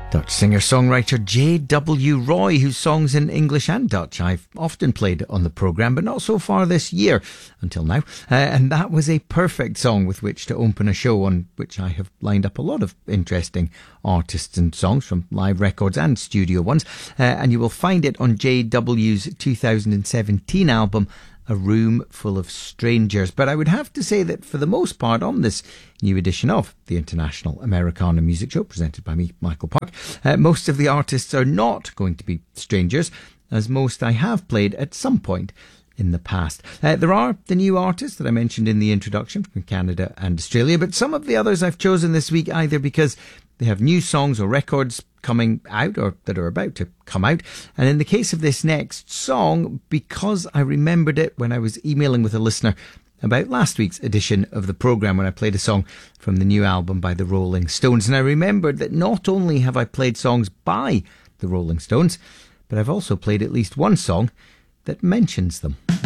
Dutch singer-songwriter J.W. Roy, whose songs in English and Dutch I've often played on the programme, but not so far this year, until now. And that was a perfect song with which to open a show on which I have lined up a lot of interesting artists and songs from live records and studio ones. And you will find it on J.W.'s 2017 album, A Room Full of Strangers. But I would have to say that for the most part on this new edition of the International Americana Music Show, presented by me, Michael Park, most of the artists are not going to be strangers, as most I have played at some point in the past. There are the new artists that I mentioned in the introduction from Canada and Australia, but some of the others I've chosen this week either because they have new songs or records coming out or that are about to come out. And in the case of this next song, because I remembered it when I was emailing with a listener about last week's edition of the programme when I played a song from the new album by the Rolling Stones. And I remembered that not only have I played songs by the Rolling Stones, but I've also played at least one song that mentions them.